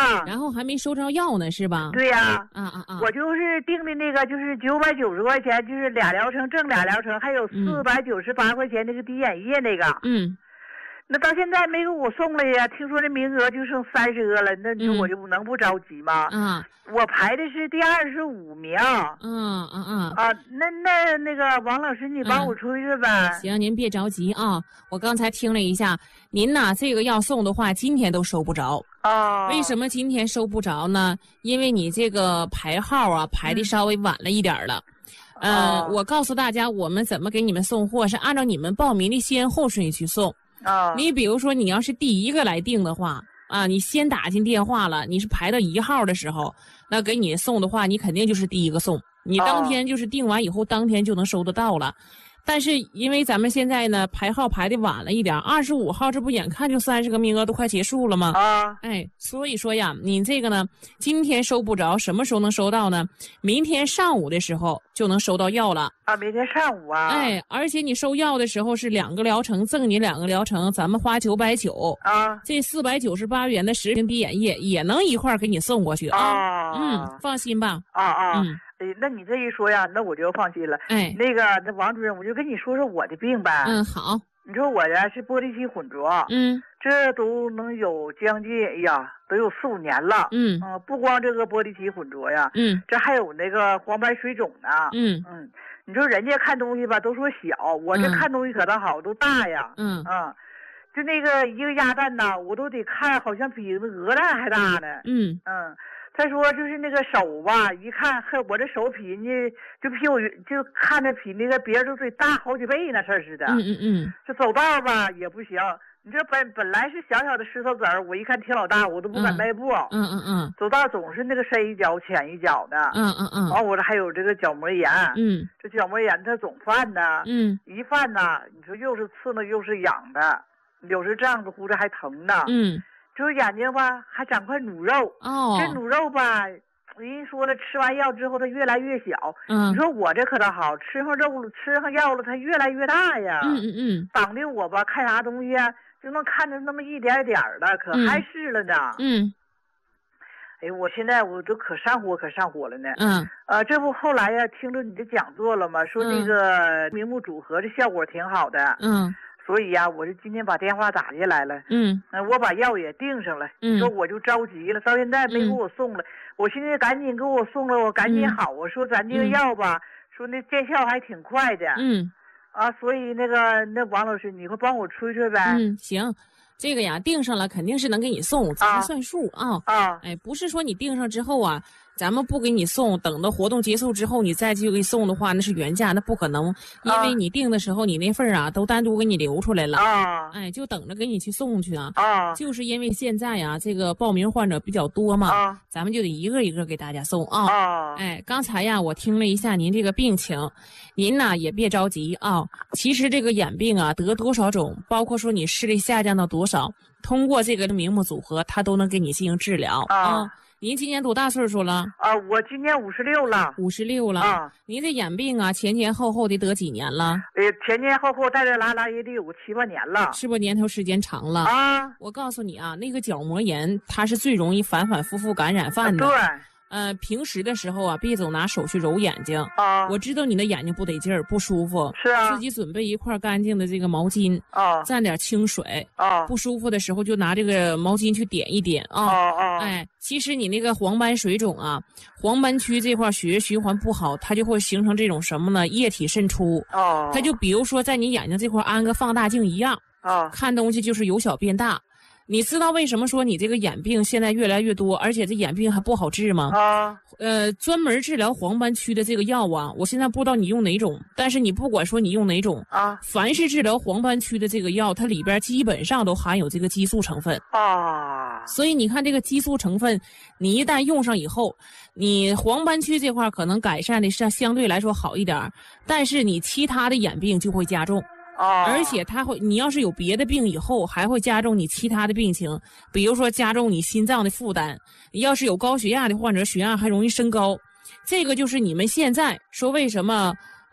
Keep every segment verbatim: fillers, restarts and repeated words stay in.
啊。 然后还没收着药呢，是吧？ 对呀、 啊。啊啊啊！ 我就是订的那个，就是九百九十块钱，就是俩疗程，正俩疗程，还有四百九十八块钱那个滴眼液那个。 嗯。 那到现在没给我送来呀？听说这名额就剩三十个了，那你说我就能不着急吗？ 啊。 我排的是第二十五名。 嗯嗯嗯。 啊，那那那个王老师，你帮我吹吹呗。 嗯、行，您别着急啊。我刚才听了一下，您呐这个要送的话，今天都收不着。 啊。 为什么今天收不着呢？因为你这个排号啊排的稍微晚了一点了。嗯、呃哦、我告诉大家，我们怎么给你们送货，是按照你们报名的先后顺序去送。 啊。 你比如说，你要是第一个来订的话。啊，你先打进电话了，你是排到一号的时候，那给你送的话，你肯定就是第一个送。你当天就是订完以后，当天就能收得到了。但是因为咱们现在呢排号排的晚了一点，二十五号这不眼看就三十个名额都快结束了吗？ 啊， 哎，所以说呀，你这个呢，今天收不着，什么时候能收到呢？明天上午的时候就能收到药了。 啊，明天上午啊。 哎，而且你收药的时候是两个疗程，赠你两个疗程，咱们花九百九啊， 这四百九十八元的十瓶滴眼液也能一块儿给你送过去啊。 啊嗯，放心吧。 啊啊。 嗯。 哎，那你这一说呀，那我就放心了。 哎， 那个，那王主任，我就跟你说说我的病呗。 嗯，好。 你说我呀是玻璃体混浊。 嗯。 这都能有将近，哎呀，都有四五年了。 嗯。 嗯，不光这个玻璃体混浊呀。 嗯。 这还有那个黄斑水肿呢。 嗯。 嗯，你说人家看东西吧，都说小，我这看东西可倒好，都大呀。 嗯。 啊，就那个一个鸭蛋呐，我都得看，好像比那鹅蛋还大呢。 嗯。 嗯。再说就是那个手吧，一看，呵，我这手比人家就比我就看着比那个别人都得大好几倍那事儿似的。 嗯嗯嗯。 这走道吧也不行，你这本本来是小小的石头子儿，我一看挺老大，我都不敢迈步。 嗯嗯嗯。 走道总是那个深一脚浅一脚的。 嗯嗯嗯。 完我这还有这个角膜炎。 嗯。 这角膜炎它总犯呢。 嗯。 一犯呢，你说又是刺挠又是痒的，有时这样子呼着还疼呢。 嗯。 就是眼睛吧，还长块乳肉。 哦。 这乳肉吧，人家说了，吃完药之后它越来越小。 嗯。 你说我这可倒好，吃上肉了，吃上药了，它越来越大呀。 嗯嗯嗯。 挡的我吧，看啥东西啊，就能看着那么一点点的，可还是了呢。 嗯。 哎，我现在我都可上火，可上火了呢。 嗯。 呃，这不后来呀，听着你的讲座了吗？说那个明目组合的效果挺好的。 嗯。 所以呀，我就今天把电话打进来了。 嗯。 呃、我把药也订上了。 嗯。 说我就着急了，到现在没给我送了。嗯、我现在赶紧给我送了，我赶紧好。嗯、我说咱这个药吧，嗯、说那见效还挺快的。 嗯。 啊，所以那个那王老师，你会帮我吹吹呗？ 嗯，行。这个呀，订上了肯定是能给你送，咱算数啊。 啊。 哎，不是说你订上之后啊。咱们不给你送，等到活动结束之后你再去给你送的话，那是原价，那不可能，因为你订的时候你那份啊都单独给你留出来了啊， 哎，就等着给你去送去啊。 啊， 就是因为现在呀、啊、这个报名患者比较多嘛， 啊， 咱们就得一个一个给大家送啊。 啊， 哎，刚才呀我听了一下您这个病情，您呢也别着急啊。其实这个眼病啊得多少种，包括说你视力下降到多少，通过这个明目组合，它都能给你进行治疗啊, 啊。您今年多大岁数了？ 啊，我今年五十六了。 五十六了啊！ 您这眼病啊，前前后后得得几年了？ 呃，前前后后带带拉拉也得有个七八年了， 是不是年头时间长了啊？ 我告诉你啊，那个角膜炎它是最容易反反复复感染犯的。 啊、对。 呃，平时的时候啊，别总拿手去揉眼睛啊。 我知道你的眼睛不得劲儿，不舒服。 是啊。 自己准备一块干净的这个毛巾啊， 蘸点清水啊。 不舒服的时候就拿这个毛巾去点一点啊。 啊啊。 哎，其实你那个黄斑水肿啊，黄斑区这块血液循环不好，它就会形成这种什么呢？液体渗出。 哦。 它就比如说在你眼睛这块安个放大镜一样啊， 看东西就是由小变大。你知道为什么说你这个眼病现在越来越多，而且这眼病还不好治吗？ 啊， 呃，专门治疗黄斑区的这个药啊，我现在不知道你用哪种，但是你不管说你用哪种啊， 凡是治疗黄斑区的这个药，它里边基本上都含有这个激素成分啊。 所以你看这个激素成分，你一旦用上以后，你黄斑区这块可能改善的是相对来说好一点，但是你其他的眼病就会加重。 啊， 而且它会，你要是有别的病以后，还会加重你其他的病情，比如说加重你心脏的负担。要是有高血压的患者，血压还容易升高。这个就是你们现在说为什么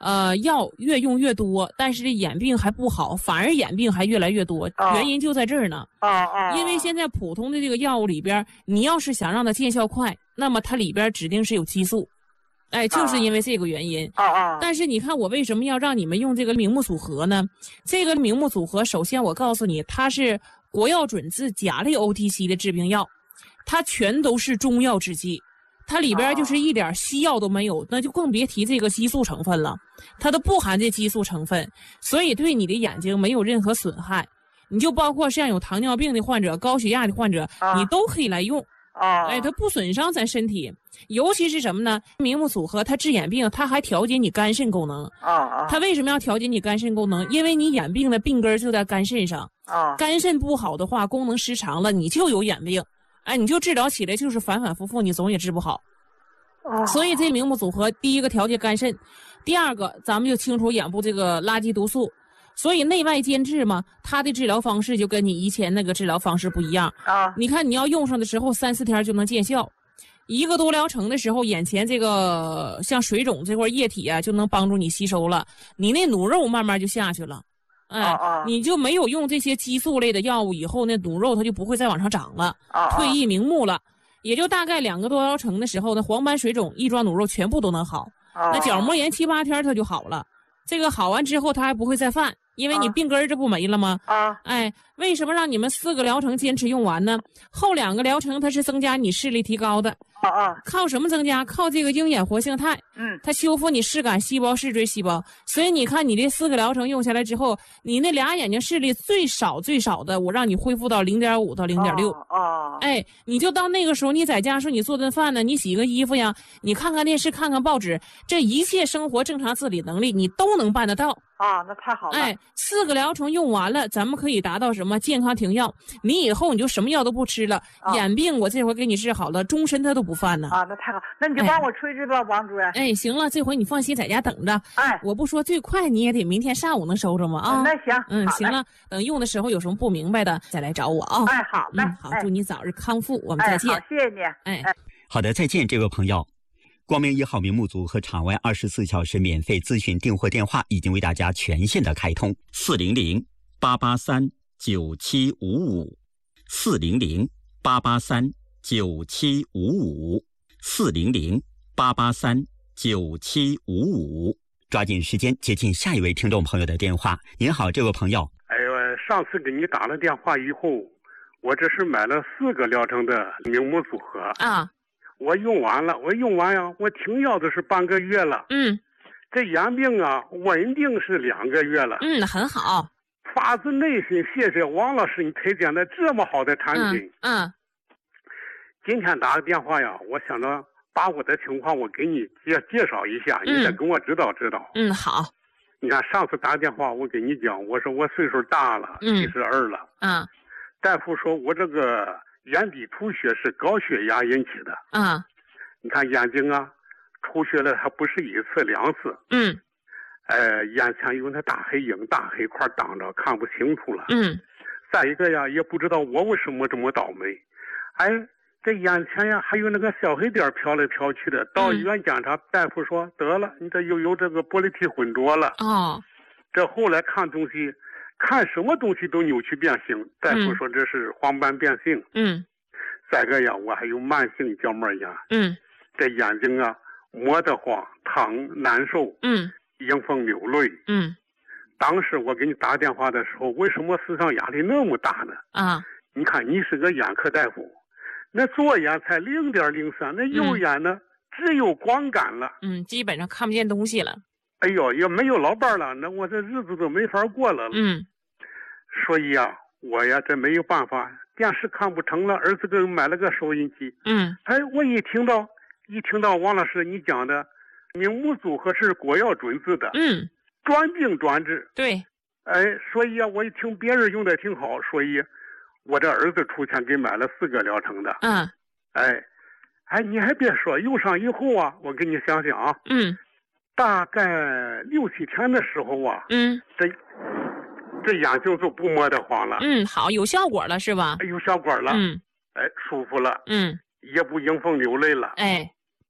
呃，药越用越多，但是这眼病还不好，反而眼病还越来越多， 哦、 原因就在这儿呢。 啊啊！ 因为现在普通的这个药物里边，你要是想让它见效快，那么它里边指定是有激素，哎，就是因为这个原因。 啊啊！ 但是你看，我为什么要让你们用这个明目组合呢？这个明目组合，首先我告诉你，它是国药准字甲类 O T C 的治病药，它全都是中药制剂。它里边就是一点西药都没有，那就更别提这个激素成分了，它都不含这激素成分，所以对你的眼睛没有任何损害。你就包括像有糖尿病的患者、高血压的患者， 啊、 你都可以来用。 啊， 哎，它不损伤咱身体，尤其是什么呢？明目组合它治眼病，它还调节你肝肾功能。 啊啊， 它为什么要调节你肝肾功能？因为你眼病的病根就在肝肾上。 啊， 肝肾不好的话，功能失常了，你就有眼病。哎，你就治疗起来就是反反复复，你总也治不好。 哦、 所以这明目组合，第一个调节肝肾，第二个咱们就清除眼部这个垃圾毒素。所以内外兼治嘛，它的治疗方式就跟你以前那个治疗方式不一样啊。 你看你要用上的时候，三四天就能见效，一个多疗程的时候，眼前这个像水肿这块液体啊，就能帮助你吸收了，你那努肉慢慢就下去了。哎， 啊啊、 你就没有用这些激素类的药物，以后那努肉它就不会再往上长了， 啊、 退役明目了。也就大概两个多疗程的时候呢，黄斑水肿、翼状努肉全部都能好。 啊、 那角膜炎七八天它就好了，这个好完之后它还不会再犯，因为你病根儿这不没了吗？ 啊， 哎，为什么让你们四个疗程坚持用完呢？后两个疗程它是增加你视力提高的。 啊啊， 靠什么增加？靠这个鹰眼活性肽。 嗯， 它修复你视感细胞、视锥细胞。所以你看，你这四个疗程用下来之后，你那俩眼睛视力最少最少的，我让你恢复到零点五到零点六。 哦， 哎，你就到那个时候，你在家说你做顿饭呢，你洗个衣服呀，你看看电视、看看报纸，这一切生活正常自理能力你都能办得到。 啊，那太好了！ 哎，四个疗程用完了，咱们可以达到什么？健康停药。你以后你就什么药都不吃了， 啊、 眼病我这回给你治好了，终身它都不犯呢。 啊，那太好，那你就帮我吹吹吧，王主任。 哎，行了，这回你放心在家等着。 哎， 我不说最快你也得明天上午能收着吗？啊， 那行， 嗯，行了，等用的时候有什么不明白的再来找我啊。 哎，好嘞， 嗯，好，祝你早日康复，我们再见。 好，谢谢你。 哎， 好的，再见，这位朋友。光明一号明目组和场外二十四小时免费咨询订货电话已经为大家全线的开通，四零零八八三九七五五，四零零八八三九七五五，四零零八八三九七五五。抓紧时间接听下一位听众朋友的电话。您好，这位朋友。 哎呦，上次给你打了电话以后，我这是买了四个疗程的明目组合啊。 我用完了，我用完呀，我停药都是半个月了。 嗯， 这眼病啊，稳定是两个月了。 嗯，很好。 发自内心谢谢王老师你推荐的这么好的产品。 嗯。嗯今天打个电话呀，我想着把我的情况我给你介介绍一下， 嗯、 你得跟我指导指导。 嗯，好。 你看上次打电话我给你讲，我说我岁数大了，七十二了。 嗯。 大夫说我这个眼底出血是高血压引起的。 啊、嗯， 你看眼睛啊，出血了，还不是一次两次。 嗯， 呃，眼前有那大黑影、大黑块挡着，看不清楚了。 嗯， 再一个呀，也不知道我为什么这么倒霉。哎，这眼前呀还有那个小黑点飘来飘去的，到医院检查，大夫说得了，你这又有这个玻璃体混浊了。 哦， 这后来看东西。看什么东西都扭曲变形，大夫说这是黄斑变性。 嗯， 再个呀，我还有慢性角膜炎。 嗯， 这眼睛啊磨得慌、疼、难受。 嗯， 迎风流泪。 嗯， 当时我给你打电话的时候，为什么思想压力那么大呢？ 啊， 你看你是个眼科大夫，那左眼才零点零三，那右眼呢、嗯、只有光感了。 嗯，基本上看不见东西了。 哎呦，也没有老伴了，那我这日子都没法过了。 嗯， 所以呀，我呀这没有办法，电视看不成了，儿子给我买了个收音机。 嗯， 哎，我一听到一听到王老师你讲的明目组合是国药准字的， 嗯， 专病专治。 对， 哎，所以呀，我一听别人用的挺好，所以我这儿子出钱给买了四个疗程的。 嗯， 哎，哎，你还别说，用上以后啊，我给你想想啊。 嗯。 大概六七天的时候啊， 嗯， 这这眼睛就不摸得慌了。 嗯，好，有效果了是吧？ 有效果了。 嗯， 哎，舒服了。 嗯， 也不迎风流泪了。 哎，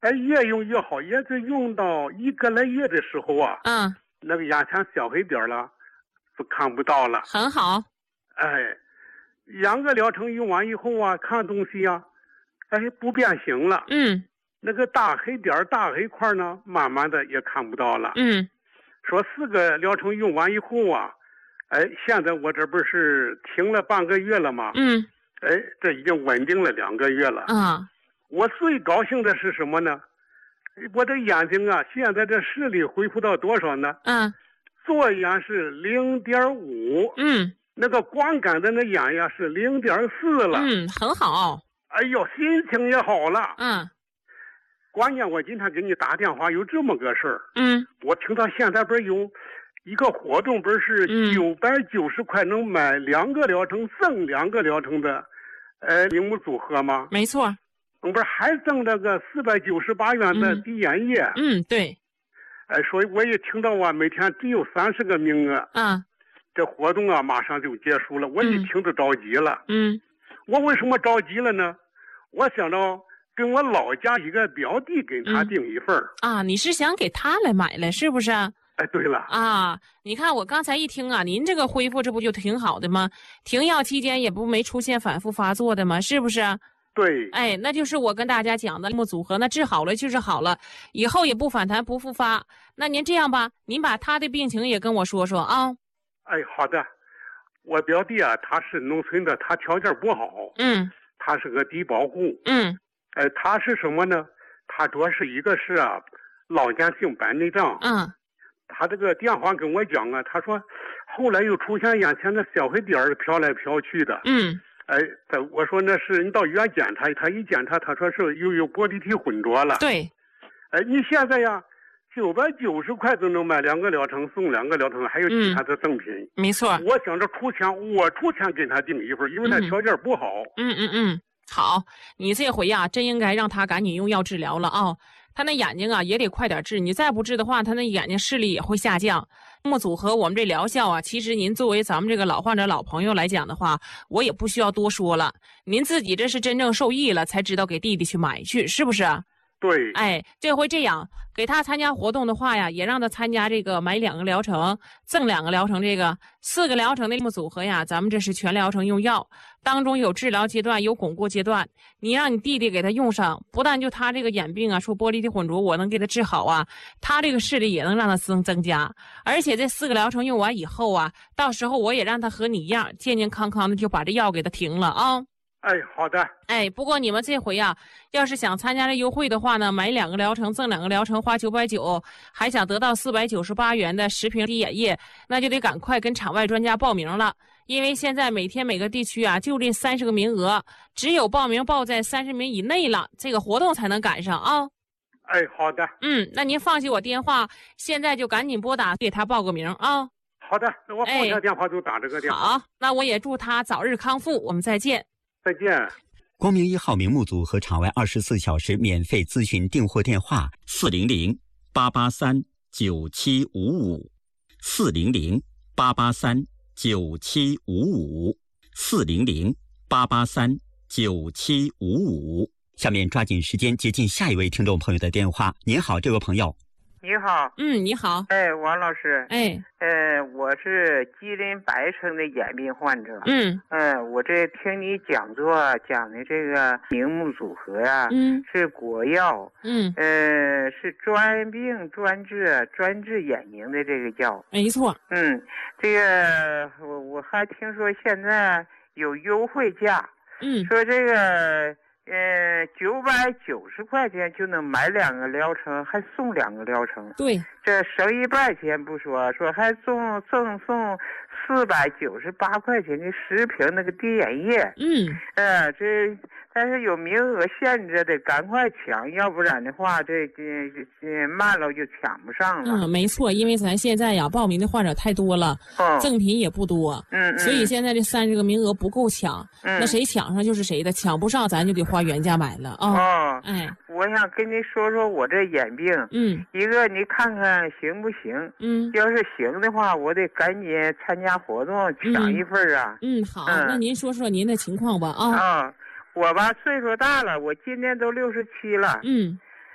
哎，越用越好，也是用到一个来月的时候啊， 嗯， 那个眼前小黑点了，就看不到了。 很好。 哎，两个疗程用完以后啊，看东西啊，哎，不变形了。 嗯那个大黑点儿、大黑块呢，慢慢的也看不到了。 嗯说四个疗程用完以后啊，哎，现在我这不是停了半个月了吗？ 嗯哎，这已经稳定了两个月了。 啊我最高兴的是什么呢？我的眼睛啊，现在这视力恢复到多少呢？ 嗯左眼是零点五， 嗯那个光感的那眼呀是零点四了。 嗯，很好。 哎呦，心情也好了。 嗯关键我今天给你打电话有这么个事儿。 嗯我听到现在不是有一个活动，不是嗯九百九十块能买两个疗程赠两个疗程的，呃，铃木组合吗？ 没错。 不是还赠那个四百九十八元的嗯滴眼液？ 嗯，对。 哎，所以我也听到啊，每天只有三十个名额。 嗯这活动啊，马上就结束了，我一听就着急了。 嗯我为什么着急了呢？我想着跟我老家一个表弟给他订一份儿。 啊，你是想给他来买来是不是啊？ 哎，对了， 啊，你看我刚才一听啊，您这个恢复这不就挺好的吗？停药期间也不没出现反复发作的吗？是不是？ 对， 哎，那就是我跟大家讲的铃木组合，那治好了就是好了，以后也不反弹不复发。那您这样吧，您把他的病情也跟我说说啊。 哎，好的。我表弟啊，他是农村的，他条件不好， 嗯他是个低保户。 嗯哎，他是什么呢？他主要是一个是啊，老年性白内障。 嗯他这个电话跟我讲啊，他说后来又出现眼前的小黑点儿飘来飘去的。 嗯哎，他我说那是你到医院检查，他一检查，他说是又有玻璃体混浊了。 对。 哎，你现在呀，九百九十块就能买两个疗程，送两个疗程，还有其他的赠品。 嗯、没错。 我想着出钱，我出钱给他订一份，因为他条件不好。 嗯嗯嗯，好，你这回呀、啊，真应该让他赶紧用药治疗了啊、哦！他那眼睛啊也得快点治，你再不治的话，他那眼睛视力也会下降。那么组合我们这疗效啊，其实您作为咱们这个老患者、老朋友来讲的话，我也不需要多说了，您自己这是真正受益了，才知道给弟弟去买去，是不是？ 对。 哎，这回这样，给他参加活动的话呀，也让他参加这个买两个疗程赠两个疗程，这个四个疗程的组合呀，咱们这是全疗程用药，当中有治疗阶段，有巩固阶段。你让你弟弟给他用上，不但就他这个眼病啊，说玻璃体混浊，我能给他治好啊，他这个视力也能让他增增加。而且这四个疗程用完以后啊，到时候我也让他和你一样健健康康的就把这药给他停了啊。 哎，好的。 哎，不过你们这回呀，要是想参加这优惠的话呢，买两个疗程赠两个疗程，花九百九，还想得到四百九十八元的十瓶滴眼液，那就得赶快跟场外专家报名了。因为现在每天每个地区啊，就这三十个名额，只有报名报在三十名以内了，这个活动才能赶上啊。 哎，好的。 嗯，那您放弃我电话，现在就赶紧拨打给他报个名啊。 好的，那我放下电话就打这个电话。 好，那我也祝他早日康复，我们再见。 再见。 光明一号名木组和场外二十四小时免费咨询订货电话：四零零八八三九七五五，四零零八八三九七五五，四零零八八三九七五五。下面抓紧时间接近下一位听众朋友的电话。您好，这位朋友。 你好。 嗯，你好。 哎，王老师。 哎。 呃，我是吉林白城的眼病患者。 嗯。 嗯、呃，我这听你讲座讲的这个明目组合呀、啊， 嗯， 是国药。 嗯。 呃，是专病专治专治眼睛的这个药。 没错。 嗯，这个我我还听说现在有优惠价。 嗯。 说这个。呃，九百九十块钱就能买两个疗程，还送两个疗程。 对， 这省一半钱不说，说还送赠送四百九十八块钱的十瓶那个滴眼液。 嗯， 呃，这但是有名额限制的，赶快抢，要不然的话，这这这慢了就抢不上了。 嗯，没错，因为咱现在呀，报名的患者太多了， 哦、 赠品也不多， 嗯, 嗯， 所以现在这三十个名额不够抢， 嗯， 那谁抢上就是谁的，抢不上咱就得花原价买了啊。 哦， 哎， 我想跟你说说我这眼病， 嗯， 一个你看看行不行？ 嗯， 要是行的话，我得赶紧参加活动抢一份啊。 嗯，嗯好、 嗯， 那您说说您的情况吧啊。 啊。我吧岁数大了，我今年都六十七了。 嗯，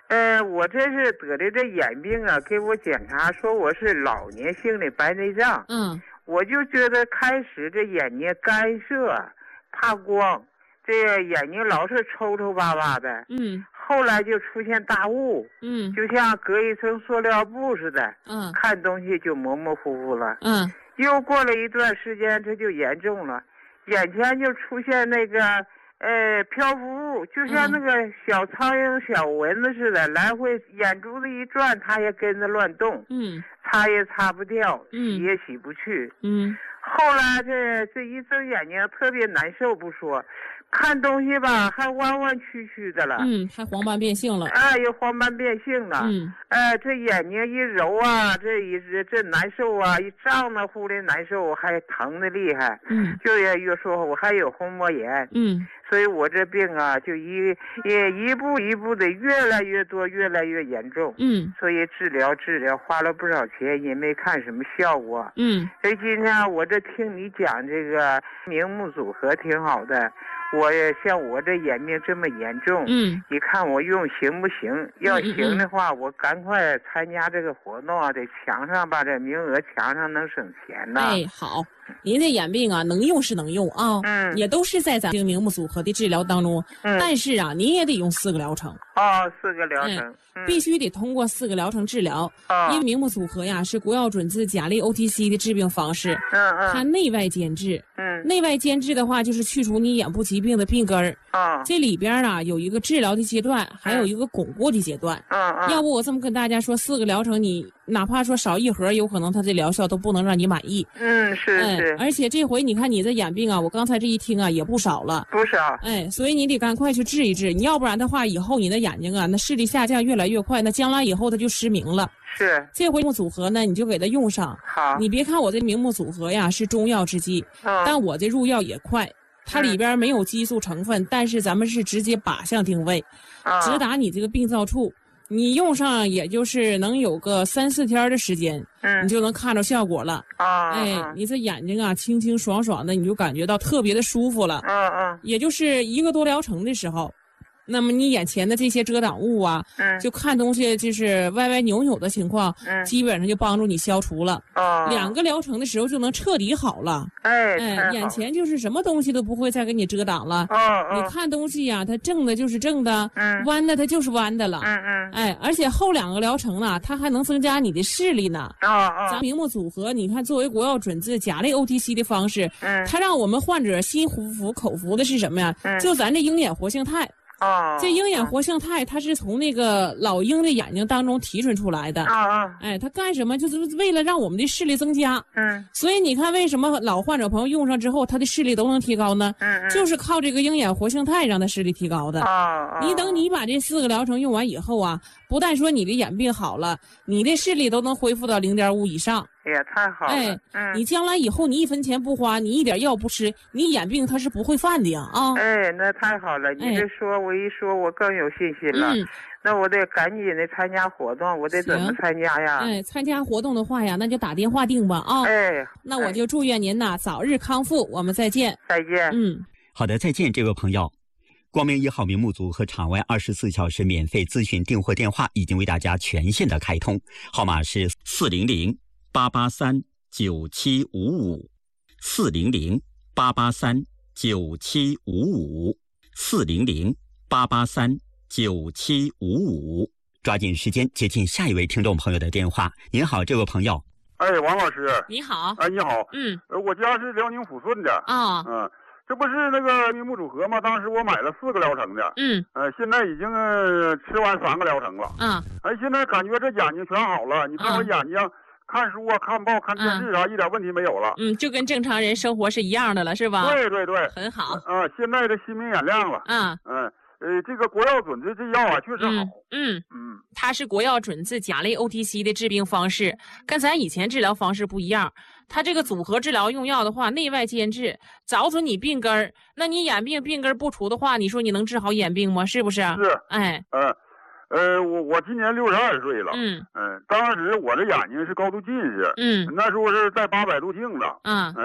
呃，我这是得的这眼病啊，给我检查说我是老年性的白内障。 嗯， 我就觉得开始这眼睛干涩，怕光，这个眼睛老是抽抽巴巴的。 嗯， 后来就出现大雾， 嗯， 就像隔一层塑料布似的。 嗯， 看东西就模模糊糊了。 嗯， 又过了一段时间，这就严重了，眼前就出现那个呃漂浮物，就像那个小苍蝇、小蚊子似的，来回眼珠子一转，它也跟着乱动。 嗯， 擦也擦不掉， 嗯洗也洗不去。 嗯， 后来这这一睁眼睛特别难受不说，看东西吧还弯弯曲曲的了。 嗯，还黄斑变性了。 哎，又黄斑变性了。 嗯， 哎，这眼睛一揉啊，这一这难受啊，一胀得乎的难受，还疼的厉害。 嗯， 就也又说我还有虹膜炎。 嗯， 所以我这病啊，就一也一步一步的越来越多，越来越严重。 嗯， 所以治疗治疗花了不少钱，也没看什么效果。 嗯， 所以今天我这听你讲这个明目组合挺好的。我也像我这眼病这么严重， 嗯， 你看我用行不行？要行的话，我赶快参加这个活动啊，得抢上把这名额抢上，能省钱呐。 哎，好，您这眼病啊，能用是能用啊， 嗯， 也都是在咱这个明目组合的治疗当中， 嗯， 但是啊，您也得用四个疗程。 哦，四个疗程， 嗯嗯、 必须得通过四个疗程治疗。 哦、 因为明目组合呀是国药准字甲类 O T C 的治病方式， 嗯嗯， 它内外兼治。 嗯， 内外兼治的话，就是去除你眼部疾病的病根儿。 啊、哦， 这里边啊有一个治疗的阶段，还有一个巩固的阶段。 嗯嗯， 要不我这么跟大家说，四个疗程你哪怕说少一盒，有可能它的疗效都不能让你满意。 嗯，是是。 哎，而且这回你看你这眼病啊，我刚才这一听啊也不少了， 不少。 哎，所以你得赶快去治一治，你要不然的话，以后你的眼睛啊，那视力下降越来越快，那将来以后它就失明了。 是， 这回目组合呢，你就给它用上。 好， 你别看我这明目组合呀是中药制剂， 嗯、 但我这入药也快。它里边没有激素成分，嗯、但是咱们是直接靶向定位， 嗯、 直达你这个病灶处。你用上也就是能有个三四天的时间， 嗯， 你就能看着效果了。 啊， 哎，你这眼睛啊清清爽爽的，你就感觉到特别的舒服了。 嗯嗯， 也就是一个多疗程的时候。那么你眼前的这些遮挡物啊， 嗯， 就看东西就是歪歪扭扭的情况， 嗯， 基本上就帮助你消除了。 哦， 两个疗程的时候就能彻底好了。 哎哎，眼前就是什么东西都不会再给你遮挡了。 哦哦， 你看东西呀、啊，它正的就是正的， 嗯， 弯的它就是弯的了。 嗯嗯， 哎，而且后两个疗程呢，它还能增加你的视力呢。 哦哦， 咱明目组合，你看作为国药准字甲类 O T C 的方式， 嗯， 它让我们患者心服口服的是什么呀？ 嗯， 就咱这鹰眼活性肽。 哦， 这鹰眼活性肽它是从那个老鹰的眼睛当中提纯出来的。 啊啊， 哎，它干什么？就是为了让我们的视力增加。 嗯， 所以你看，为什么老患者朋友用上之后，他的视力都能提高呢？ 嗯嗯， 就是靠这个鹰眼活性肽让他视力提高的。 啊啊， 你等你把这四个疗程用完以后啊，不但说你的眼病好了，你的视力都能恢复到零点五以上。 哎呀，太好了！ 哎， 嗯， 你将来以后你一分钱不花，你一点药不吃，你眼病它是不会犯的呀啊！ 哎，那太好了！你这说，我一说，我更有信心了。 嗯， 那我得赶紧的参加活动，我得怎么参加呀？ 哎，参加活动的话呀，那就打电话订吧啊！ 哎， 那我就祝愿您呐早日康复，我们再见。 再见。 嗯， 好的，再见，这位朋友。光明一号明目组和场外二十四小时免费咨询订货电话已经为大家全线的开通，号码是四零零八八三九七五五，四零零八八三九七五五，四零零八八三九七五五。抓紧时间接听下一位听众朋友的电话。您好，这位朋友。 哎，王老师。 你好。 哎，你好。 嗯。 呃，我家是辽宁抚顺的。 啊。 嗯，这不是那个明目组合吗？当时我买了四个疗程的。 嗯。 呃，现在已经、呃、吃完三个疗程了。 啊。 哎，现在感觉这眼睛全好了。你看我眼睛。啊，看书啊，看报，看电视啥，嗯、一点问题没有了。 嗯，就跟正常人生活是一样的了，是吧？ 对对对， 很好。 啊，现在的心明眼亮了。 嗯嗯，呃，这个国药准字这药啊，确实好。 嗯嗯, 嗯， 它是国药准字甲类 O T C 的治病方式，跟咱以前治疗方式不一样。它这个组合治疗用药的话，内外兼治，找准你病根儿。那你眼病病根儿不除的话，你说你能治好眼病吗？是不是？ 是。 哎。 嗯。呃，我我今年六十二岁了。 嗯嗯，当时我的眼睛是高度近视。 嗯， 那时候是戴八百度镜的。 嗯， 哎，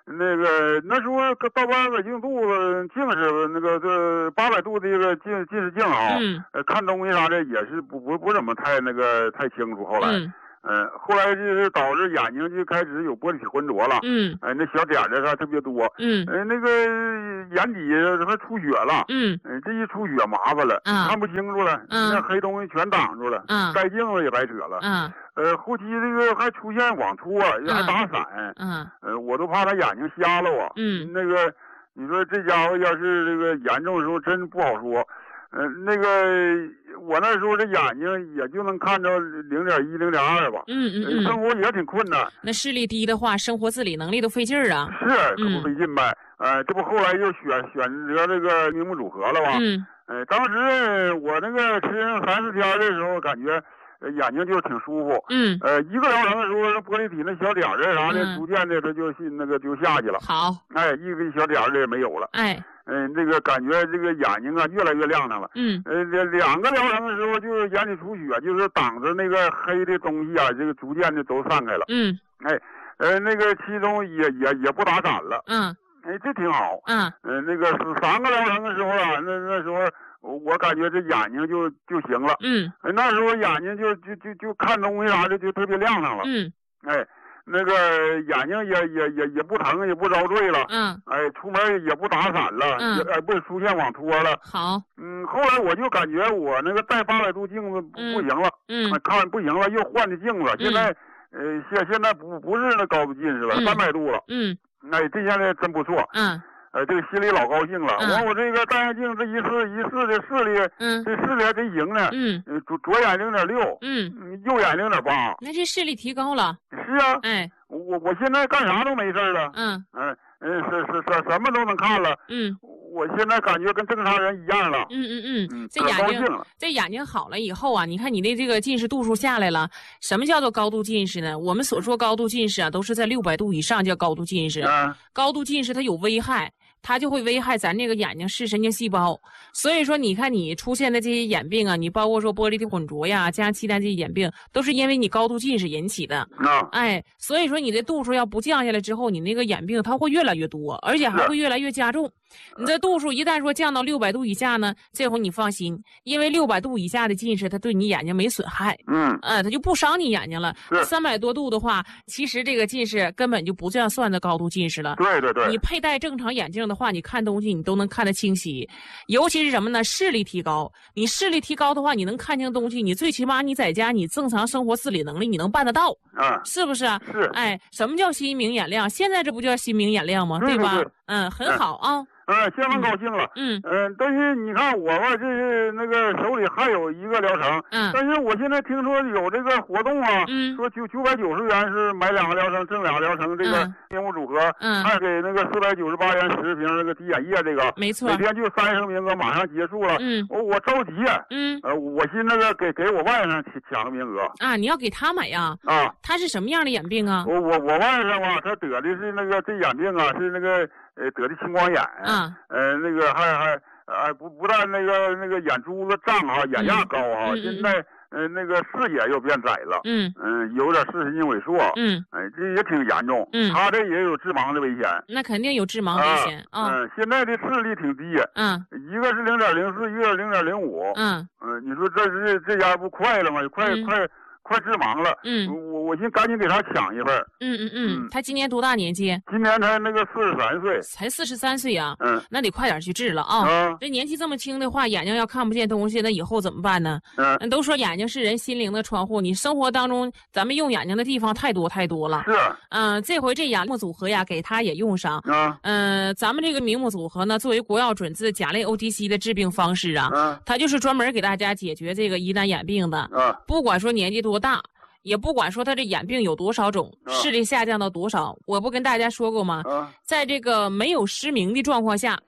那个那时候到八百镜度了，近视那个这八百度的这个近近视镜啊， 嗯， 呃，看东西啥的也是不不不怎么太那个太清楚。后来， 嗯， 呃，后来就是导致眼睛就开始有玻璃体浑浊了， 嗯， 哎、呃，那小点子啥特别多， 嗯， 呃，那个眼底还出血了， 嗯， 呃，这一出血麻烦了， 啊， 看不清楚了， 嗯， 那黑东西全挡住了， 嗯， 戴镜子也白扯了， 嗯， 呃，后期这个还出现网脱，还打闪， 嗯， 呃，我都怕他眼睛瞎了我， 嗯， 那个你说这家伙要是这个严重的时候真不好说。呃，那个我那时候这眼睛也就能看着零点一、零点二吧， 嗯嗯嗯， 生活也挺困难。 那视力低的话，生活自理能力都费劲儿啊。 是，可不费劲呗。嗯、呃，这不后来就选选择这个明目组合了吧？ 嗯。 呃，当时我那个吃上三四天的时候，感觉眼睛就挺舒服。 嗯。 呃，一个疗程的时候，那玻璃体那小点儿啥的， 嗯、 逐渐的它就那个就下去了。 好。 哎，一个小点儿的也没有了。 哎。 嗯、呃，这个感觉这个眼睛啊越来越亮堂了。 嗯。 呃，两个疗程的时候，就是眼底出血，就是挡着那个黑的东西啊，这个逐渐的都散开了。 嗯。 哎，呃，那个其中也也也不打闪了。 嗯。 哎，这挺好。 嗯。 呃，那个三个疗程的时候啊，那那时候我感觉这眼睛就就行了。 嗯。 哎，那时候眼睛就就就就看东西啥的就特别亮堂了。 嗯。 哎。那个眼睛也也也也不疼，也不遭罪了。 嗯。 哎，出门也不打闪了， 嗯， 也哎不出现网脱了。 好。 嗯，后来我就感觉我那个戴八百度镜子不、嗯、不行了。 嗯。 看不行了，又换的镜子， 嗯、 现在呃现现在不不是那高度近视了，三百、嗯、度了。 嗯。 哎，这现在真不错。 嗯。 呃，这个心里老高兴了。 嗯、 完，我这个戴上镜这一次一次的视力， 嗯， 这视力还真行呢。 嗯。 左左眼零点六， 嗯， 右眼零点八。 那这视力提高了。 是啊。 哎。 我我现在干啥都没事了。 嗯。 嗯嗯，是是是，什么都能看了。 嗯。 我现在感觉跟正常人一样了。 嗯嗯嗯。 嗯。 这眼睛这眼睛好了以后啊，你看你的这个近视度数下来了。什么叫做高度近视呢？我们所说高度近视啊，都是在六百度以上叫高度近视。 嗯。 高度近视它有危害。它就会危害咱这个眼睛视神经细胞，所以说你看你出现的这些眼病啊，你包括说玻璃体混浊呀、加气氮这些眼病，都是因为你高度近视引起的。 啊， 哎，所以说你的度数要不降下来之后，你那个眼病它会越来越多，而且还会越来越加重。你这度数一旦说降到六百度以下呢，这回你放心，因为六百度以下的近视它对你眼睛没损害。 嗯， 呃，它就不伤你眼睛了。三百多度的话，其实这个近视根本就不这样算的高度近视了。 对对对。 你佩戴正常眼镜的话，你看东西你都能看得清晰，尤其是什么呢？视力提高。你视力提高的话，你能看清东西，你最起码你在家你正常生活自理能力你能办得到。 啊， 是不是啊？ 是。 哎，什么叫心明眼亮？现在这不叫心明眼亮吗？ 对对吧？ 对对嗯，很好啊。 嗯，相当高兴了。 嗯嗯、呃，但是你看我吧，这是那个手里还有一个疗程。 嗯。 但是我现在听说有这个活动啊， 嗯， 说九九百九十元是买两个疗程挣两个疗程，这个屏幕组合， 嗯， 还给那个四百九十八元十瓶那个滴眼液，这个没错， 每天就三十名额，马上结束了。 嗯， 我我着急。 嗯。 呃，我寻那个给给我外甥抢抢个名额。 啊，你要给他买呀？ 啊。 他是什么样的眼病啊？ 我我我外甥吧，他得的是那个这眼病啊，是那个。呃，得的青光眼， 啊， 呃，那个还还，呃，不不但那个那个眼珠子胀啊，眼压高啊， 嗯、 现在呃那个视野又变窄了， 嗯嗯、呃，有点视神经萎缩， 嗯， 哎、呃，这也挺严重， 嗯， 他这也有致盲的危险， 那肯定有致盲危险啊， 嗯、呃，现在的视力挺低， 嗯， 一个是零点零四，一个是零点零五， 嗯， 嗯、呃，你说这是这家不快了吗？快、 嗯、 快。快致盲了， 嗯， 我我寻赶紧给他抢一份。 嗯嗯嗯，他今年多大年纪？ 今年才那个四十三岁， 才四十三岁呀。 嗯， 那得快点去治了啊！ 啊， 这年纪这么轻的话，眼睛要看不见东西，那以后怎么办呢？ 嗯， 都说眼睛是人心灵的窗户，你生活当中咱们用眼睛的地方太多太多了。 是， 嗯，这回这眼目组合呀，给他也用上。 啊， 嗯，咱们这个明目组合呢，作为国药准字甲类 O T C 的治病方式啊， 嗯， 它就是专门给大家解决这个疑难眼病的。 啊， 不管说年纪多大。也不管说他这眼病有多少种， 啊、 视力下降到多少，我不跟大家说过吗？ 啊、 在这个没有失明的状况下，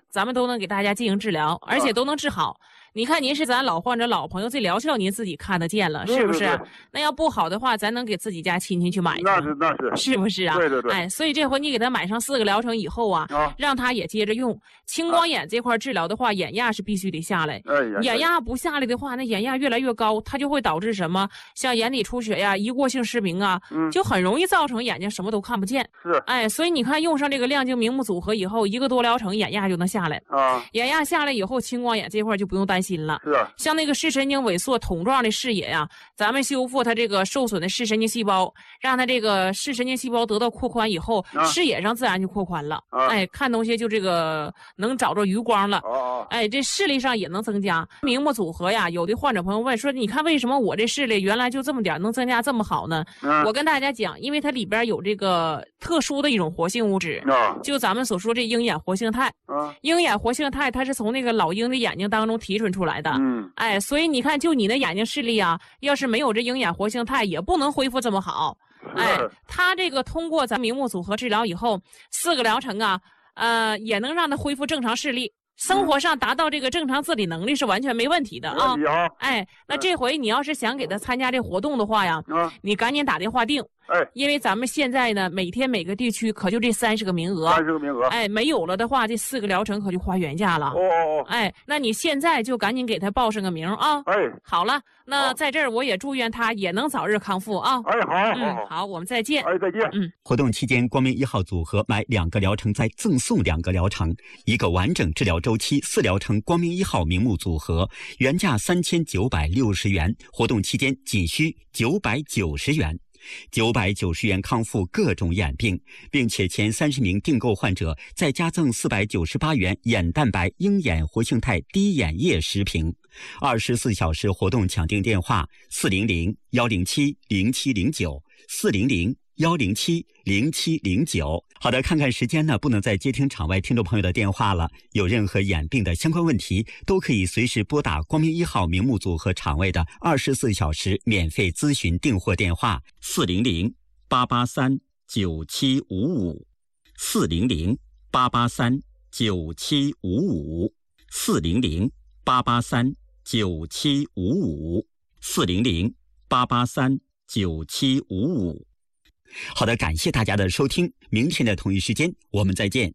咱们都能给大家进行治疗，而且都能治好。你看您是咱老患者老朋友，这疗效您自己看得见了，是不是？ 对对对， 那要不好的话，咱能给自己家亲戚去买， 那是那是， 是不是啊？ 对对对。 哎，所以这回你给他买上四个疗程以后啊， 啊让他也接着用。青光眼这块治疗的话，眼压是必须得下来。 哎呀， 眼压不下来的话，那眼压越来越高，它就会导致什么？像眼底出血呀、一过性失明啊， 嗯， 就很容易造成眼睛什么都看不见。 是。 哎，所以你看用上这个亮晶明目组合以后，一个多疗程眼压就能下来。 啊， 眼压下来以后，青光眼这块就不用担心了。 是。 像那个视神经萎缩桶状的视野呀、啊，咱们修复它这个受损的视神经细胞，让它这个视神经细胞得到扩宽以后，啊、视野上自然就扩宽了。啊、哎，看东西就这个能找着余光了。 哦、啊、 哎，这视力上也能增加。明目组合呀，有的患者朋友问说，你看为什么我这视力原来就这么点能增加这么好呢？嗯、我跟大家讲，因为它里边有这个特殊的一种活性物质，啊、就咱们所说这鹰眼活性肽。啊、鹰眼活性肽它是从那个老鹰的眼睛当中提纯出来的。嗯，哎。所以你看，就你的眼睛视力啊，要是没有这鹰眼活性肽，也不能恢复这么好。哎，它这个通过咱明目组合治疗以后，四个疗程啊，呃，也能让它恢复正常视力，生活上达到这个正常自理能力是完全没问题的啊。哎，那这回你要是想给他参加这活动的话呀，你赶紧打电话订。哎，因为咱们现在呢，每天每个地区可就这三十个名额， 三十个名额。 哎，没有了的话，这四个疗程可就花原价了。 哦哦哦。 哎，那你现在就赶紧给他报上个名啊。 哎， 好了，那在这儿我也祝愿他也能早日康复啊。 哎，好， 嗯，好，我们再见。 哎，再见。 嗯， 活动期间，光明一号组合买两个疗程再赠送两个疗程，一个完整治疗周期四疗程光明一号明目组合，原价三千九百六十元，活动期间仅需九百九十元。九百九十元康复各种眼病，并且前三十名订购患者再加赠四百九十八元眼蛋白鹰眼活性肽滴眼液十瓶。二十四小时活动抢订电话：四零零幺零七零七零九，四零零幺零七零七零九。好的，看看时间呢，不能再接听场外听众朋友的电话了。有任何眼病的相关问题，都可以随时拨打光明一号明目组合场外的二十四小时免费咨询订货电话：四零零八八三九七五五，四零零八八三九七五五，四零零八八三九七五五，四零零八八三九七五五。好的，感谢大家的收听，明天的同一时间我们再见。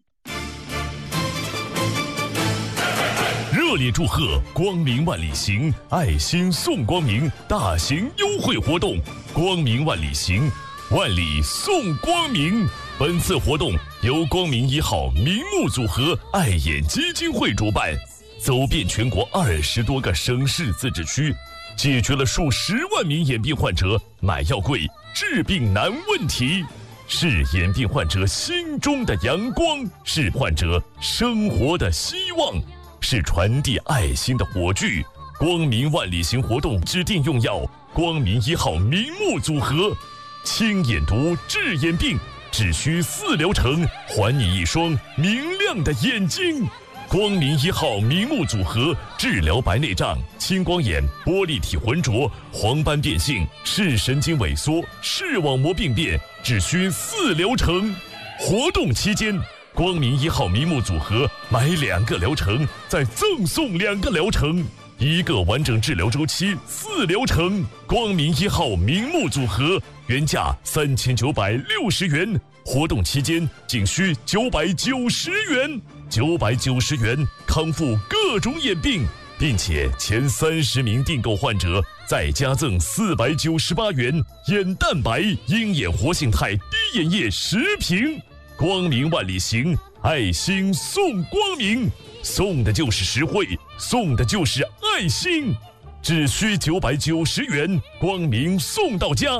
热烈祝贺光明万里行爱心送光明大型优惠活动，光明万里行，万里送光明。本次活动由光明一号明目组合爱眼基金会主办，走遍全国二十多个省市自治区，解决了数十万名眼病患者买药贵治病难问题，是眼病患者心中的阳光，是患者生活的希望，是传递爱心的火炬。光明万里行活动指定用药光明一号明目组合，清眼毒治眼病，只需四疗程，还你一双明亮的眼睛。光明一号明目组合治疗白内障、青光眼、玻璃体浑浊、黄斑变性、视神经萎缩、视网膜病变，只需四疗程。活动期间，光明一号明目组合买两个疗程再赠送两个疗程，一个完整治疗周期四疗程。光明一号明目组合原价三千九百六十元，活动期间仅需九百九十元。九百九十元康复各种眼病，并且前三十名订购患者再加赠四百九十八元眼蛋白鹰眼活性肽滴眼液十瓶。光明万里行，爱心送光明，送的就是实惠，送的就是爱心，只需九百九十元，光明送到家。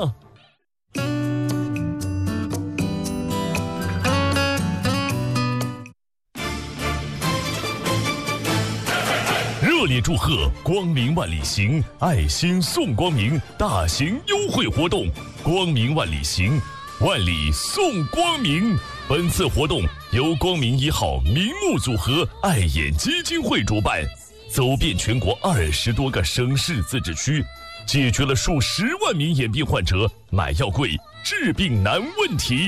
热烈祝贺光明万里行爱心送光明大型优惠活动，光明万里行，万里送光明。本次活动由光明一号明目组合爱眼基金会主办，走遍全国二十多个省市自治区，解决了数十万名眼病患者买药贵治病难问题，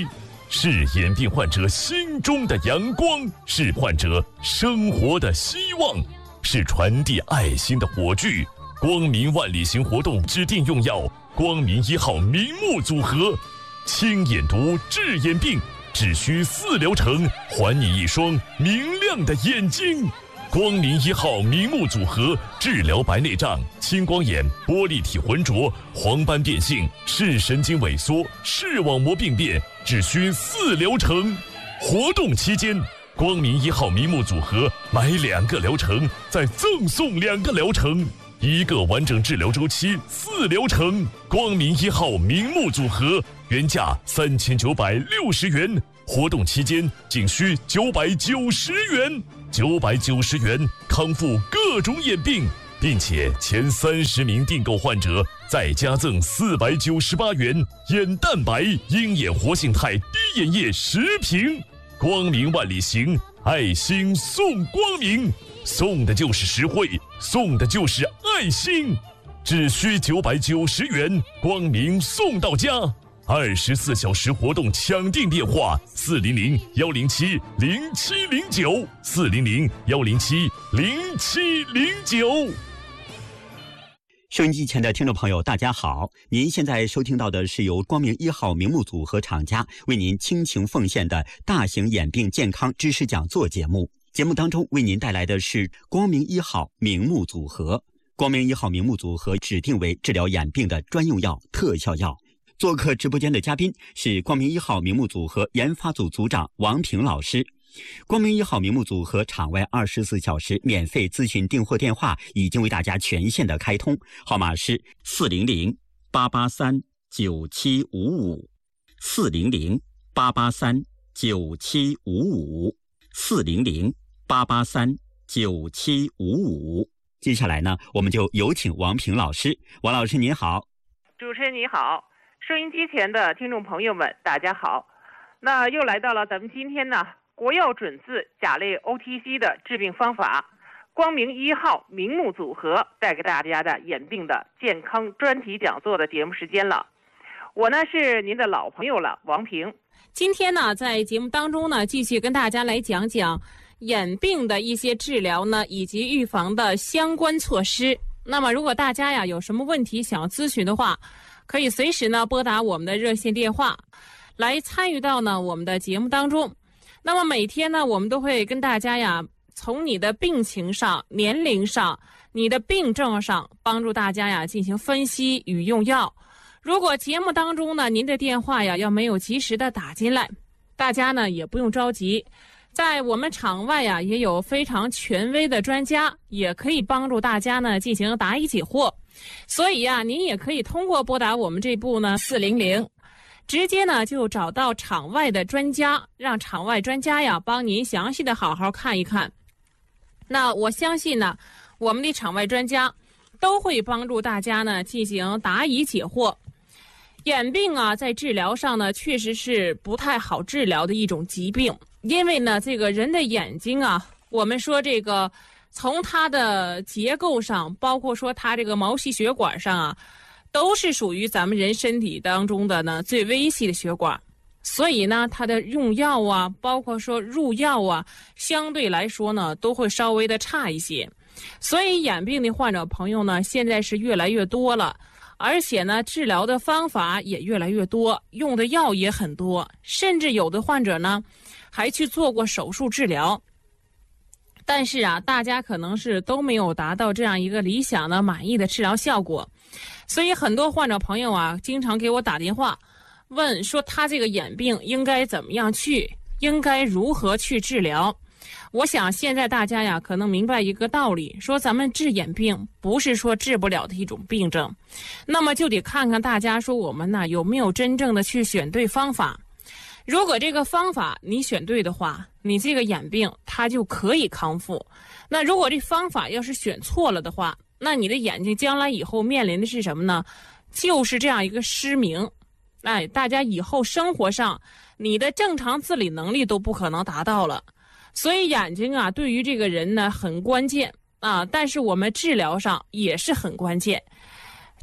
是眼病患者心中的阳光，是患者生活的希望，是传递爱心的火炬。光明万里行活动指定用药光明一号明目组合，清眼毒治眼病，只需四疗程，还你一双明亮的眼睛。光明一号明目组合治疗白内障、青光眼、玻璃体浑浊、黄斑变性、视神经萎缩、视网膜病变，只需四疗程。活动期间，光明一号明目组合买两个疗程再赠送两个疗程，一个完整治疗周期四疗程。光明一号明目组合原价三千九百六十元，活动期间仅需九百九十元。九百九十元康复各种眼病，并且前三十名订购患者再加赠四百九十八元眼蛋白鹰眼活性肽滴眼液十瓶。光明万里行，爱心送光明，送的就是实惠，送的就是爱心，只需九百九十元，光明送到家。二十四小时活动抢订电话：四零零幺零七零七零九，四零零幺零七零七零九。 收音机前的听众朋友，大家好！您现在收听到的是由光明一号明目组合厂家为您倾情奉献的大型眼病健康知识讲座节目。节目当中为您带来的是光明一号明目组合。光明一号明目组合指定为治疗眼病的专用药、特效药。做客直播间的嘉宾是光明一号明目组合研发组组长王平老师。光明一号明目组合场外二十四小时免费咨询订货电话已经为大家全线的开通，号码是四零零八八三九七五五，四零零八八三九七五五，四零零八八三九七五五。接下来呢，我们就有请王平老师。王老师您好。 主持人你好，收音机前的听众朋友们大家好。那又来到了咱们今天呢国药准字甲类 O T C 的治病方法，光明一号明目组合带给大家的眼病的健康专题讲座的节目时间了。我呢是您的老朋友了，王平。 今天呢在节目当中呢继续跟大家来讲讲眼病的一些治疗呢以及预防的相关措施。那么如果大家呀有什么问题想要咨询的话，可以随时呢拨打我们的热线电话来参与到呢我们的节目当中。那么每天呢我们都会跟大家呀从你的病情上、年龄上、你的病症上帮助大家呀进行分析与用药。如果节目当中呢您的电话呀要没有及时的打进来，大家呢也不用着急，在我们场外呀也有非常权威的专家，也可以帮助大家呢进行答疑解惑。所以呀您也可以通过拨打我们这部呢四零零直接呢就找到场外的专家，让场外专家呀帮您详细的好好看一看。那我相信呢我们的场外专家都会帮助大家呢进行答疑解惑。眼病啊在治疗上呢确实是不太好治疗的一种疾病，因为呢这个人的眼睛啊，我们说这个从它的结构上，包括说它这个毛细血管上啊，都是属于咱们人身体当中的呢最微细的血管，所以呢它的用药啊，包括说入药啊，相对来说呢都会稍微的差一些。所以眼病的患者朋友呢现在是越来越多了，而且呢治疗的方法也越来越多，用的药也很多，甚至有的患者呢还去做过手术治疗。但是啊大家可能是都没有达到这样一个理想的满意的治疗效果。所以很多患者朋友啊经常给我打电话问说他这个眼病应该怎么样去，应该如何去治疗。我想现在大家呀可能明白一个道理，说咱们治眼病不是说治不了的一种病症，那么就得看看大家说我们呢有没有真正的去选对方法。如果这个方法你选对的话，你这个眼病它就可以康复。那如果这方法要是选错了的话，那你的眼睛将来以后面临的是什么呢？就是这样一个失明。哎，大家以后生活上你的正常自理能力都不可能达到了。所以眼睛啊对于这个人呢很关键啊，但是我们治疗上也是很关键。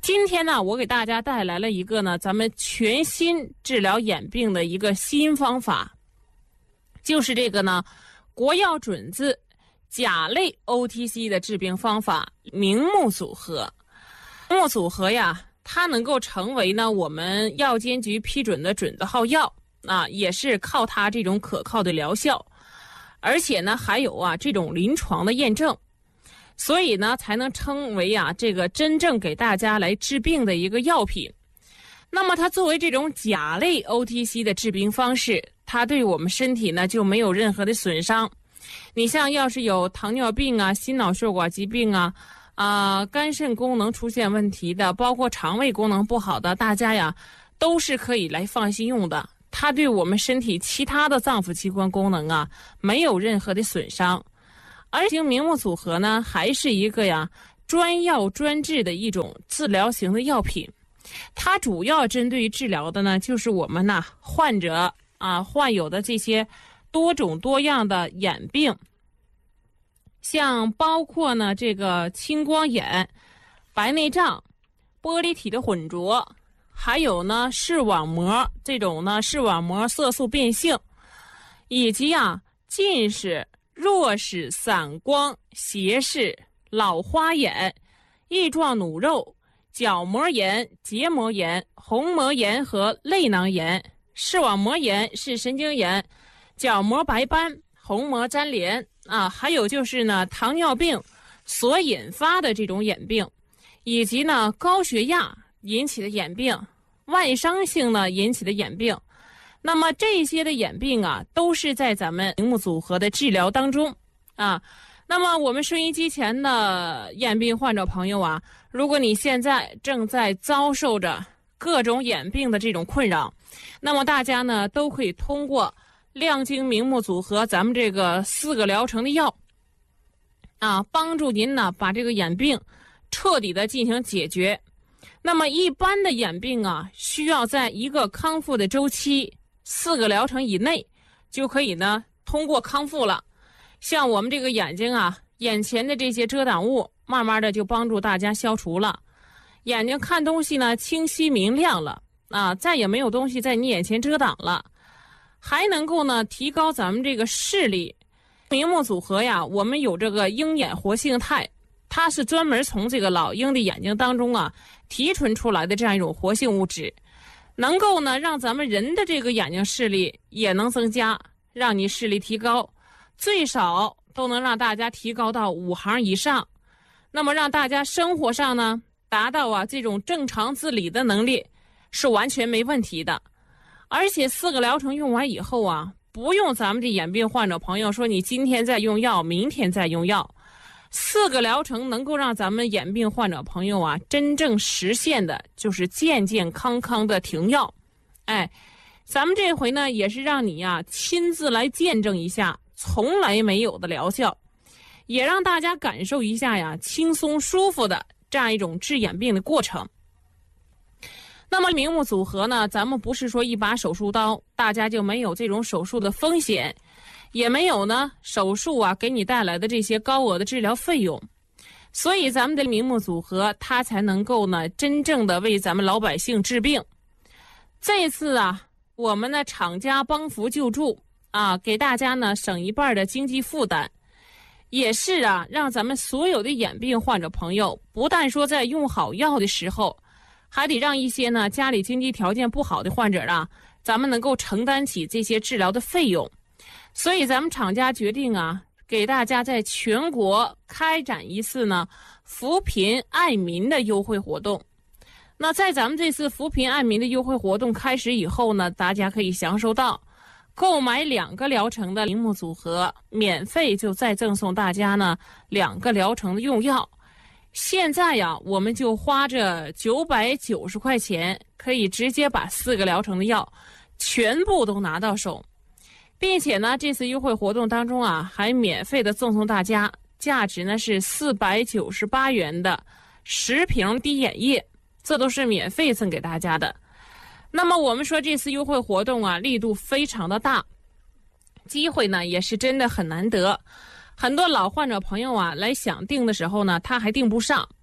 今天呢，我给大家带来了一个呢，咱们全新治疗眼病的一个新方法，就是这个呢，国药准字甲类 O T C 的治病方法明目组合。明目组合呀，它能够成为呢我们药监局批准的准字号药啊，也是靠它这种可靠的疗效，而且呢还有啊这种临床的验证。所以呢，才能称为啊这个真正给大家来治病的一个药品。那么它作为这种甲类 O T C 的治病方式，它对我们身体呢就没有任何的损伤。你像要是有糖尿病啊、心脑血管疾病啊、啊、呃、肝肾功能出现问题的，包括肠胃功能不好的，大家呀都是可以来放心用的。它对我们身体其他的脏腑器官功能啊没有任何的损伤。而且明目组合呢，还是一个呀专药专治的一种治疗型的药品。它主要针对治疗的呢，就是我们呐患者啊患有的这些多种多样的眼病，像包括呢这个青光眼、白内障、玻璃体的混浊，还有呢视网膜这种呢视网膜色素变性，以及啊近视、弱视、散光、斜视、老花眼、翼状弩肉、角膜炎、结膜炎、虹膜炎和泪囊炎、视网膜炎、视神经炎、角膜白斑、虹膜粘连啊，还有就是呢糖尿病所引发的这种眼病，以及呢高血压引起的眼病、外伤性呢引起的眼病。那么这些的眼病啊，都是在咱们明目组合的治疗当中啊。那么我们收音机前的眼病患者朋友啊，如果你现在正在遭受着各种眼病的这种困扰，那么大家呢都可以通过亮晶明目组合咱们这个四个疗程的药啊，帮助您呢把这个眼病彻底的进行解决。那么一般的眼病啊，需要在一个康复的周期四个疗程以内就可以呢通过康复了。像我们这个眼睛啊，眼前的这些遮挡物慢慢的就帮助大家消除了，眼睛看东西呢清晰明亮了啊，再也没有东西在你眼前遮挡了，还能够呢提高咱们这个视力。明目组合呀，我们有这个鹰眼活性肽，它是专门从这个老鹰的眼睛当中啊提纯出来的这样一种活性物质，能够呢让咱们人的这个眼睛视力也能增加，让你视力提高，最少都能让大家提高到五行以上。那么让大家生活上呢达到啊这种正常自理的能力是完全没问题的。而且四个疗程用完以后啊，不用咱们这眼病患者朋友说你今天再用药明天再用药，四个疗程能够让咱们眼病患者朋友啊真正实现的就是健健康康的停药。哎，咱们这回呢也是让你呀、啊、亲自来见证一下从来没有的疗效，也让大家感受一下呀轻松舒服的这样一种治眼病的过程。那么明目组合呢，咱们不是说一把手术刀大家就没有这种手术的风险，也没有呢手术啊给你带来的这些高额的治疗费用，所以咱们的明目组合它才能够呢真正的为咱们老百姓治病。这次啊我们呢厂家帮扶救助啊，给大家呢省一半的经济负担，也是啊让咱们所有的眼病患者朋友不但说在用好药的时候，还得让一些呢家里经济条件不好的患者啊，咱们能够承担起这些治疗的费用。所以咱们厂家决定啊，给大家在全国开展一次呢扶贫爱民的优惠活动。那在咱们这次扶贫爱民的优惠活动开始以后呢，大家可以享受到购买两个疗程的明目组合，免费就再赠送大家呢两个疗程的用药。现在呀，我们就花着九百九十块钱，可以直接把四个疗程的药全部都拿到手，并且呢，这次优惠活动当中啊，还免费的赠送大家价值呢是四百九十八元的十瓶滴眼液，这都是免费赠给大家的。那么我们说这次优惠活动啊，力度非常的大，机会呢也是真的很难得。很多老患者朋友啊来想订的时候呢，他还订不上。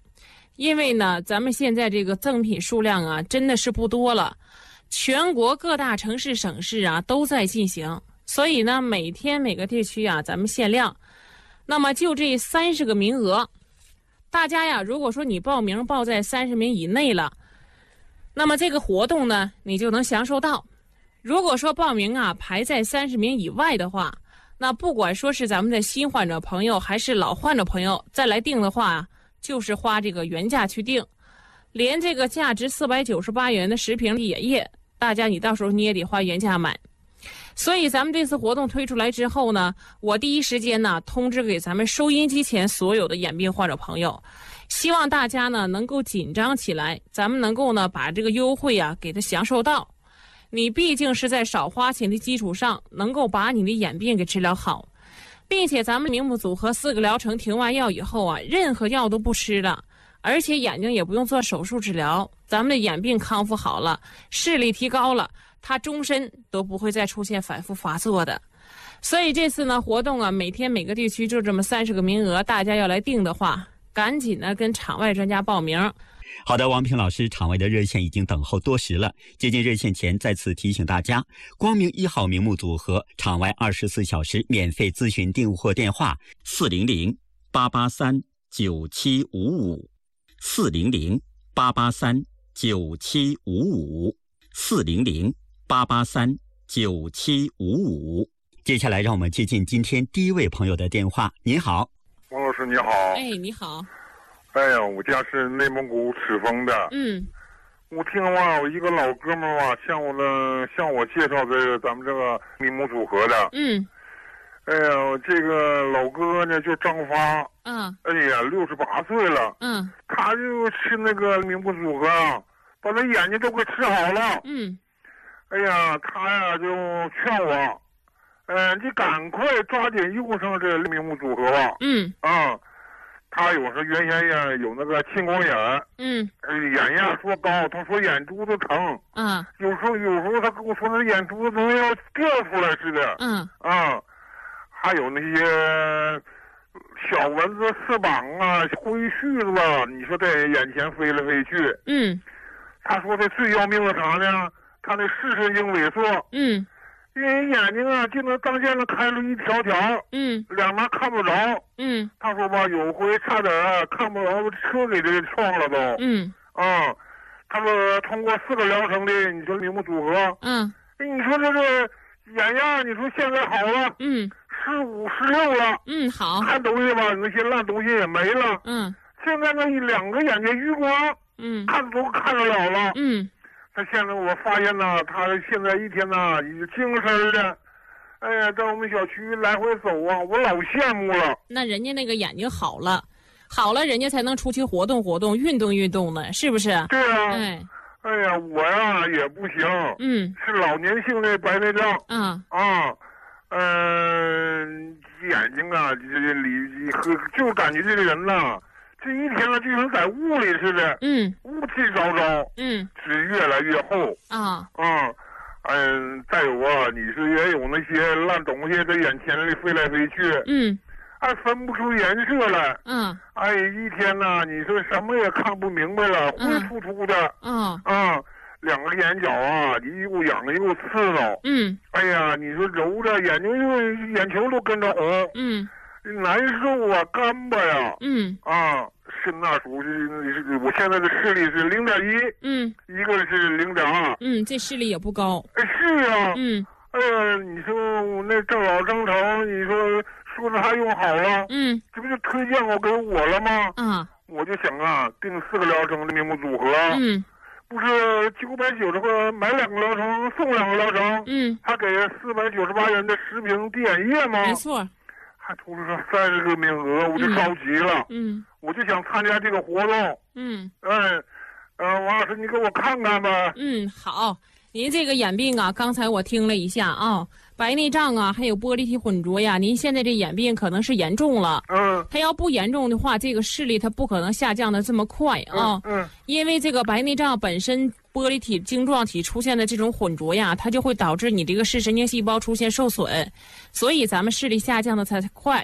因为呢，咱们现在这个赠品数量啊，真的是不多了，全国各大城市省市啊都在进行，所以呢，每天每个地区啊，咱们限量。那么就这三十个名额，大家呀，如果说你报名报在三十名以内了，那么这个活动呢，你就能享受到。如果说报名啊排在三十名以外的话，那不管说是咱们的新患者朋友还是老患者朋友再来订的话，就是花这个原价去订，连这个价值四百九十八元的十瓶野液，大家你到时候你也得花原价买。所以咱们这次活动推出来之后呢，我第一时间呢通知给咱们收音机前所有的眼病患者朋友，希望大家呢能够紧张起来，咱们能够呢把这个优惠啊给它享受到。你毕竟是在少花钱的基础上，能够把你的眼病给治疗好，并且咱们明目组合四个疗程停完药以后啊，任何药都不吃了，而且眼睛也不用做手术治疗，咱们的眼病康复好了，视力提高了，它终身都不会再出现反复发作的。所以这次呢活动啊，每天每个地区就这么三十个名额，大家要来订的话，赶紧呢跟场外专家报名。 好的，王平老师，场外的热线已经等候多时了。接近热线前，再次提醒大家，光明一号名目组合场外二十四小时免费咨询订货电话：四零零八八三九七五五，四零零八八三九七五五，四零零八八三九七五五。接下来，让我们接近今天第一位朋友的电话。您好， 王老师你好。 哎，你好。 哎呀，我家是内蒙古赤峰的。 嗯， 我听话，我一个老哥们儿啊，向我的向我介绍这个咱们这个名目组合的。 嗯， 哎呀，这个老哥呢就张发。 嗯。 哎呀，六十八岁了。 嗯。 他就吃那个名目组合啊，把他眼睛都给吃好了。 嗯。 哎呀，他呀就劝我，嗯、呃，你赶快抓紧用上这名目组合吧。 嗯。 啊。他有时原先呀有那个青光眼， 嗯， 眼压缩高，他说眼珠子疼， 啊， 有时候有时候他跟我说那眼珠子都要掉出来似的， 嗯， 啊，还有那些小蚊子、翅膀啊、灰絮子啊，你说在眼前飞来飞去， 嗯， 他说这最要命的啥呢？他那视神经萎缩， 嗯。 因为眼睛啊，就能当间的开了一条条， 嗯， 两边看不着， 嗯， 他说吧，有回差点啊看不着，车给这撞了都， 嗯， 啊，他说通过四个疗程的，你说名目组合， 嗯， 你说这个眼压，你说现在好了， 嗯， 十五十六了， 嗯，好， 看东西吧，那些烂东西也没了， 嗯， 现在那两个眼睛余光， 嗯， 看都看得了了， 嗯。 他现在我发现呢，他现在一天呢，精神的，哎呀，在我们小区来回走啊，我老羡慕了。 那人家那个眼睛好了，好了，人家才能出去活动活动、运动运动呢，是不是？ 对啊。 哎， 哎呀，我呀也不行。 嗯。 是老年性的白内障。 啊。 啊，嗯、呃，眼睛啊，这里就感觉这个人呐。这一天呢，就像在雾里似的， 嗯， 雾气昭昭， 嗯， 纸越来越厚， 啊， 嗯，嗯，再有啊，你是也有那些烂东西在眼前里飞来飞去， 嗯， 还分不出颜色来， 嗯， 哎，一天呐，你说什么也看不明白了，灰突突的， 嗯， 啊，两个眼角啊，又痒又刺挠， 嗯， 哎呀，你说揉着眼睛又眼球都跟着红， 嗯。 难受啊，干巴呀， 嗯啊，是那属是是，我现在的视力是零点一， 嗯， 一个是零点二， 嗯，这视力也不高， 哎，是啊， 嗯， 哎呀，你说我那郑老郑成，你说说着他用好了， 嗯， 这不就推荐我给我了吗？ 啊， 我就想啊，订四个疗程的名目组合， 嗯， 不是九百九十块买两个疗程送两个疗程， 嗯， 还给四百九十八元的十瓶滴眼液吗？ 没错。 还图了这三十个名额，我就着急了。 嗯， 我就想参加这个活动。 嗯， 嗯，呃，王老师，你给我看看吧。 嗯，好。您这个眼病啊，刚才我听了一下啊，白内障啊，还有玻璃体混浊呀，您现在这眼病可能是严重了。 嗯。 它要不严重的话，这个视力它不可能下降的这么快啊。 嗯。嗯， 因为这个白内障本身玻璃体晶状体出现的这种混浊呀，它就会导致你这个视神经细胞出现受损，所以咱们视力下降的才快。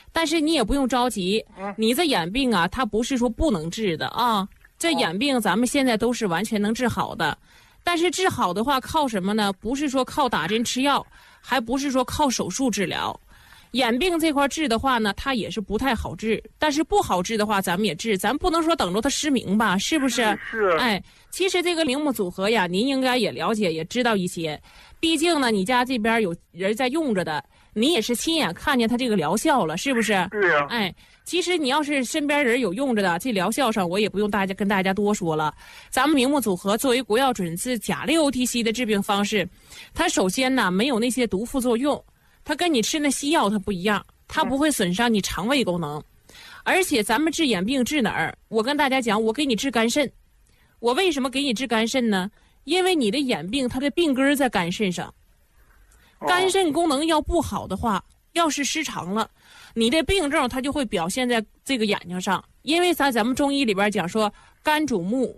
但是你也不用着急，你这眼病啊，它不是说不能治的啊。这眼病咱们现在都是完全能治好的，但是治好的话靠什么呢？不是说靠打针吃药，还不是说靠手术治疗。眼病这块治的话呢，它也是不太好治，但是不好治的话咱们也治，咱不能说等着它失明吧，是不是？ 是。 哎，其实这个铃木组合呀，您应该也了解，也知道一些。毕竟呢，你家这边有人在用着的，你也是亲眼看见它这个疗效了，是不是？ 对呀。 哎，其实你要是身边人有用着的，这疗效上我也不用大家跟大家多说了。咱们铃木组合作为国药准字甲类 O T C 的治病方式，它首先呢没有那些毒副作用。它跟你吃那西药它不一样，它不会损伤你肠胃功能，而且咱们治眼病治哪儿？我跟大家讲，我给你治肝肾。我为什么给你治肝肾呢？因为你的眼病它的病根在肝肾上，肝肾功能要不好的话，要是失常了，你的病症它就会表现在这个眼睛上。因为咱咱们中医里边讲说，肝主目，